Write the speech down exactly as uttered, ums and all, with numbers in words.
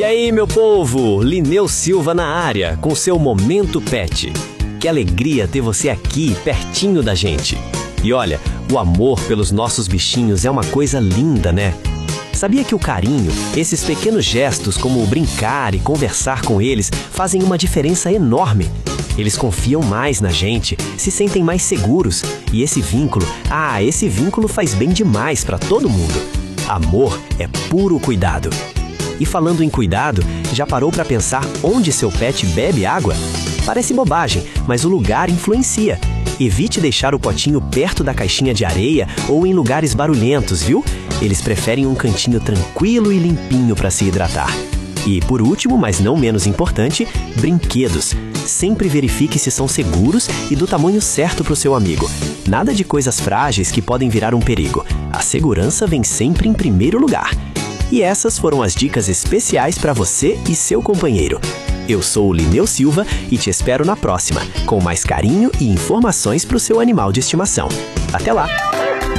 aí, meu povo? Lineu Silva na área, com seu Momento Pet. Que alegria ter você aqui, pertinho da gente. E olha, o amor pelos nossos bichinhos é uma coisa linda, né? Sabia que o carinho, esses pequenos gestos como brincar e conversar com eles, fazem uma diferença enorme? Eles confiam mais na gente, se sentem mais seguros. E esse vínculo, ah, esse vínculo faz bem demais para todo mundo. Amor é puro cuidado. E falando em cuidado, já parou para pensar onde seu pet bebe água? Parece bobagem, mas o lugar influencia. Evite deixar o potinho perto da caixinha de areia ou em lugares barulhentos, viu? Eles preferem um cantinho tranquilo e limpinho para se hidratar. E por último, mas não menos importante, brinquedos. Sempre verifique se são seguros e do tamanho certo para o seu amigo. Nada de coisas frágeis que podem virar um perigo. A segurança vem sempre em primeiro lugar. E essas foram as dicas especiais para você e seu companheiro. Eu sou o Lineu Silva e te espero na próxima, com mais carinho e informações para o seu animal de estimação. Até lá!